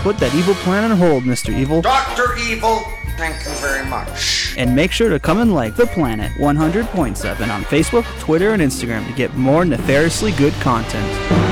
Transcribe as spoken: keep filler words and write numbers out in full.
put that evil plan on hold, Mister Evil. Doctor Evil, thank you very much. And make sure to come and like The Planet one hundred point seven on Facebook, Twitter, and Instagram to get more nefariously good content.